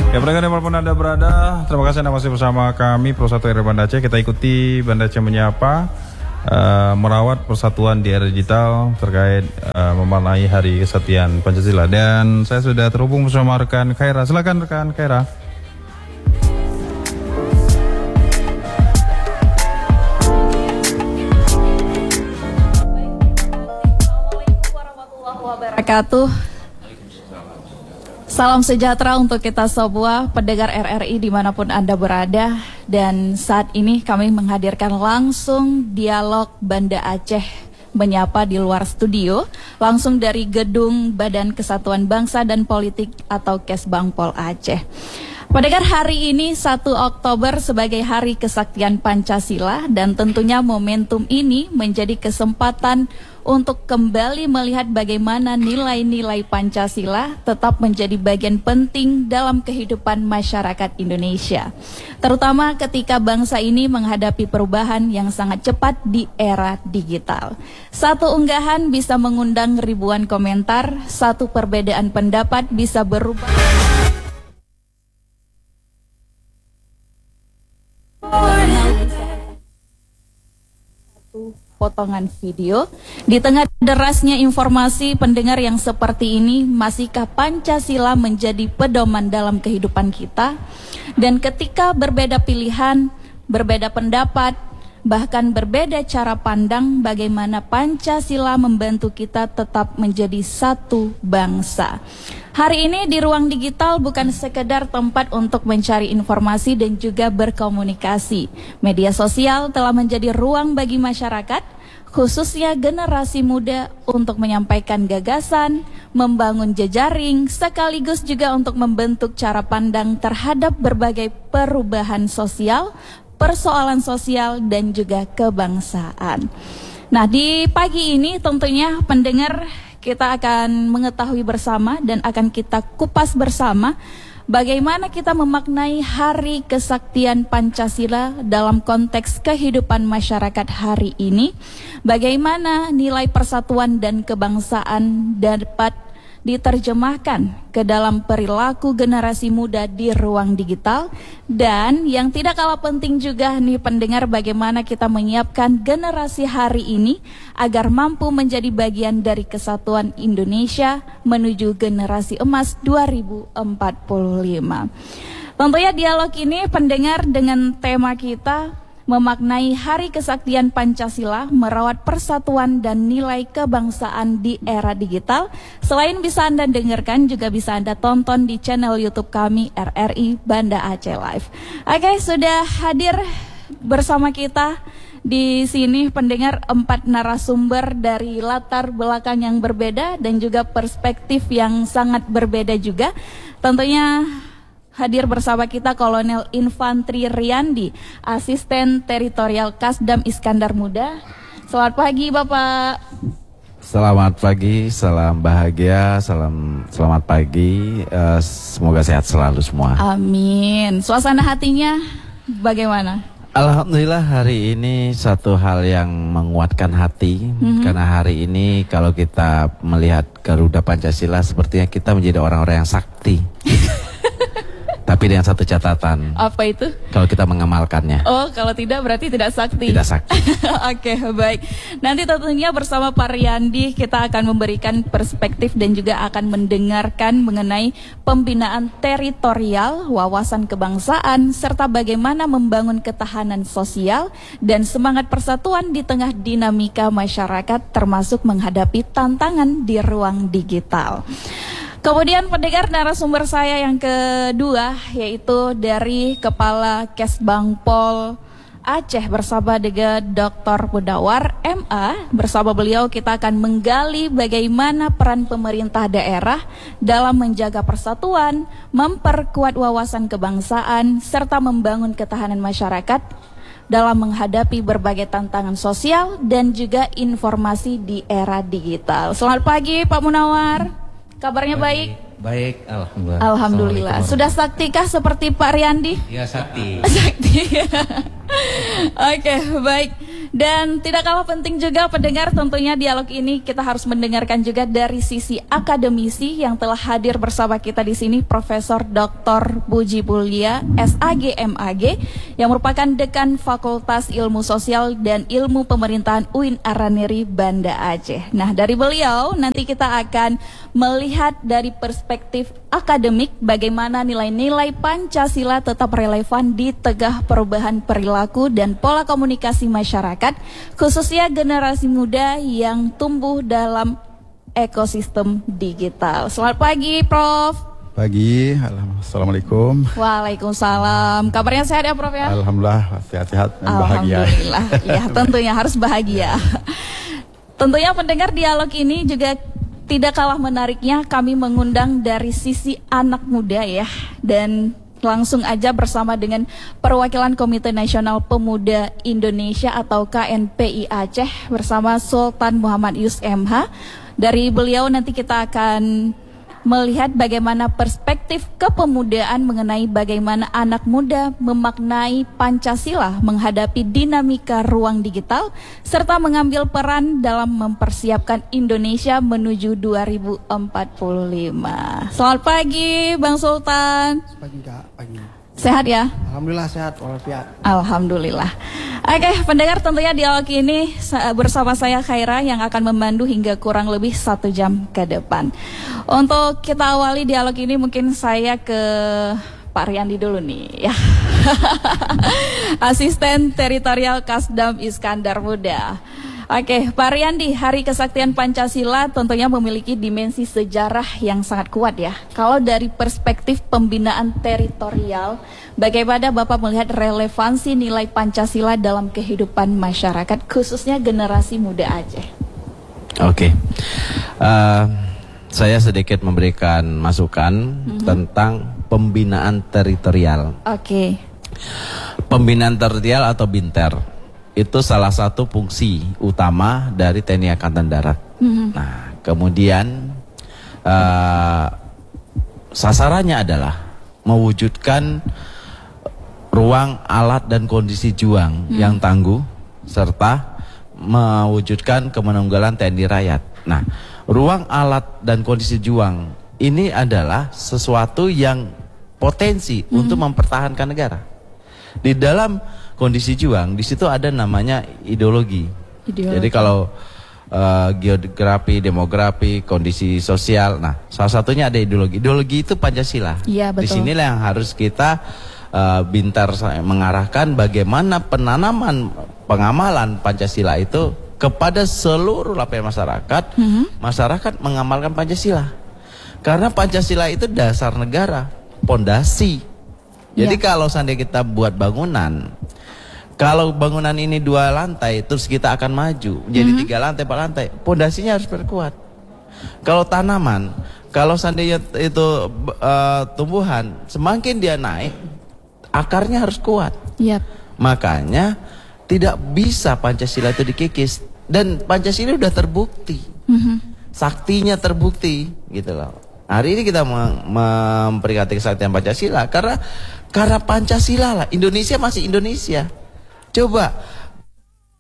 Ya, pendengar dimanapun Anda berada, terima kasih Anda masih bersama kami Pro 1 RRI Banda Aceh. Kita ikuti Banda Aceh menyapa, merawat persatuan di era digital terkait memaknai Hari Kesaktian Pancasila. Dan saya sudah terhubung bersama rekan Khaira. Silakan rekan Khaira. Assalamualaikum warahmatullahi wabarakatuh. Salam sejahtera untuk kita semua pendengar RRI dimanapun Anda berada. Dan saat ini kami menghadirkan langsung dialog Banda Aceh menyapa di luar studio, langsung dari Gedung Badan Kesatuan Bangsa dan Politik atau Kesbangpol Aceh. Pendengar, hari ini 1 Oktober sebagai Hari Kesaktian Pancasila, dan tentunya momentum ini menjadi kesempatan untuk kembali melihat bagaimana nilai-nilai Pancasila tetap menjadi bagian penting dalam kehidupan masyarakat Indonesia, terutama ketika bangsa ini menghadapi perubahan yang sangat cepat di era digital. Satu unggahan bisa mengundang ribuan komentar, satu perbedaan pendapat bisa berubah potongan video. Di tengah derasnya informasi, pendengar yang seperti ini, masihkah Pancasila menjadi pedoman dalam kehidupan kita? Dan ketika berbeda pilihan, berbeda pendapat, bahkan berbeda cara pandang, bagaimana Pancasila membantu kita tetap menjadi satu bangsa? Hari ini di ruang digital bukan sekedar tempat untuk mencari informasi dan juga berkomunikasi. Media sosial telah menjadi ruang bagi masyarakat, khususnya generasi muda, untuk menyampaikan gagasan, membangun jejaring, sekaligus juga untuk membentuk cara pandang terhadap berbagai perubahan sosial, persoalan sosial, dan juga kebangsaan. Nah, di pagi ini tentunya pendengar, kita akan mengetahui bersama dan akan kita kupas bersama bagaimana kita memaknai Hari Kesaktian Pancasila dalam konteks kehidupan masyarakat hari ini. Bagaimana nilai persatuan dan kebangsaan dapat diterjemahkan ke dalam perilaku generasi muda di ruang digital. Dan yang tidak kalah penting juga nih pendengar, bagaimana kita menyiapkan generasi hari ini agar mampu menjadi bagian dari kesatuan Indonesia menuju generasi emas 2045. Tentunya dialog ini pendengar dengan tema kita memaknai Hari Kesaktian Pancasila, merawat persatuan dan nilai kebangsaan di era digital. Selain bisa Anda dengarkan, juga bisa Anda tonton di channel YouTube kami RRI Banda Aceh Live. Oke, sudah hadir bersama kita di sini pendengar 4 narasumber dari latar belakang yang berbeda dan juga perspektif yang sangat berbeda juga. Tentunya hadir bersama kita Kolonel Infantri Riyandi, Asisten Teritorial Kasdam Iskandar Muda. Selamat pagi Bapak. Selamat pagi, salam bahagia, selamat pagi, semoga sehat selalu semua. Amin. Suasana hatinya bagaimana? Alhamdulillah hari ini satu hal yang menguatkan hati, karena hari ini kalau kita melihat Garuda Pancasila sepertinya kita menjadi orang-orang yang sakti. Tapi dengan satu catatan. Apa itu? Kalau kita mengamalkannya. Oh, kalau tidak berarti tidak sakti. Tidak sakti. Oke, baik. Nanti tentunya bersama Pak Riyandi kita akan memberikan perspektif dan juga akan mendengarkan mengenai pembinaan teritorial, wawasan kebangsaan, serta bagaimana membangun ketahanan sosial dan semangat persatuan di tengah dinamika masyarakat, termasuk menghadapi tantangan di ruang digital. Kemudian pendengar, narasumber saya yang kedua yaitu dari Kepala Kesbangpol Aceh bersama dengan Dr. Mudawar MA. Bersama beliau kita akan menggali bagaimana peran pemerintah daerah dalam menjaga persatuan, memperkuat wawasan kebangsaan, serta membangun ketahanan masyarakat dalam menghadapi berbagai tantangan sosial dan juga informasi di era digital. Selamat pagi Pak Munawar. Kabarnya baik? Baik, alhamdulillah. Alhamdulillah. Sudah saktikah seperti Pak Riyandi? Ya, sakti. Sakti. Oke, baik. Dan tidak kalah penting juga pendengar, tentunya dialog ini kita harus mendengarkan juga dari sisi akademisi yang telah hadir bersama kita di sini, Profesor Dr. Puji Bulya, SAG MAG, yang merupakan Dekan Fakultas Ilmu Sosial dan Ilmu Pemerintahan UIN Araniri, Banda Aceh. Nah, dari beliau nanti kita akan melihat dari perspektif akademik bagaimana nilai-nilai Pancasila tetap relevan di tengah perubahan perilaku dan pola komunikasi masyarakat, khususnya generasi muda yang tumbuh dalam ekosistem digital. Selamat pagi, Prof. Pagi, assalamualaikum. Waalaikumsalam. Kabarnya sehat ya, Prof ya? Alhamdulillah, sehat-sehat dan bahagia. Alhamdulillah, ya tentunya harus bahagia. Tentunya pendengar, dialog ini juga tidak kalah menariknya, kami mengundang dari sisi anak muda ya, dan langsung aja bersama dengan perwakilan Komite Nasional Pemuda Indonesia atau KNPI Aceh bersama Sultan Muhammad Yus MH. Dari beliau nanti kita akan melihat bagaimana perspektif kepemudaan mengenai bagaimana anak muda memaknai Pancasila menghadapi dinamika ruang digital serta mengambil peran dalam mempersiapkan Indonesia menuju 2045. Selamat pagi, Bang Sultan. Pagi Kak, pagi. Sehat ya? Alhamdulillah sehat walafiat. Alhamdulillah. Oke, pendengar, tentunya dialog ini bersama saya Khaira yang akan memandu hingga kurang lebih 1 jam ke depan. Untuk kita awali dialog ini mungkin saya ke Pak Riyandi dulu nih ya. Asisten Teritorial Kasdam Iskandar Muda. Oke, Pak Riyandi, Hari Kesaktian Pancasila tentunya memiliki dimensi sejarah yang sangat kuat ya. Kalau dari perspektif pembinaan teritorial, bagaimana Bapak melihat relevansi nilai Pancasila dalam kehidupan masyarakat, khususnya generasi muda Aceh? Oke. Saya sedikit memberikan masukan tentang pembinaan teritorial. Oke. Pembinaan teritorial atau BINTER itu salah satu fungsi utama dari TNI Angkatan Darat. Nah, kemudian sasarannya adalah mewujudkan ruang, alat, dan kondisi juang yang tangguh, serta mewujudkan kemanunggalan TNI Rakyat. Nah, ruang, alat, dan kondisi juang ini adalah sesuatu yang potensi untuk mempertahankan negara. Di dalam kondisi juang, di situ ada namanya ideologi. Jadi kalau geografi, demografi, kondisi sosial, nah salah satunya ada ideologi. Ideologi itu Pancasila. Iya, betul. Di sinilah yang harus kita bintar mengarahkan bagaimana penanaman pengamalan Pancasila itu kepada seluruh lapisan masyarakat. Masyarakat mengamalkan Pancasila. Karena Pancasila itu dasar negara, pondasi. Jadi kalau seandainya kita buat bangunan, kalau bangunan ini 2 lantai, terus kita akan maju menjadi 3 lantai, 4 lantai, pondasinya harus berkuat. Kalau tanaman, kalau seandainya itu tumbuhan, semakin dia naik, akarnya harus kuat. Makanya tidak bisa Pancasila itu dikikis, dan Pancasila sudah terbukti, saktinya terbukti, gitu loh. Hari ini kita memperingati kesaktian Pancasila karena Pancasila lah Indonesia masih Indonesia. Coba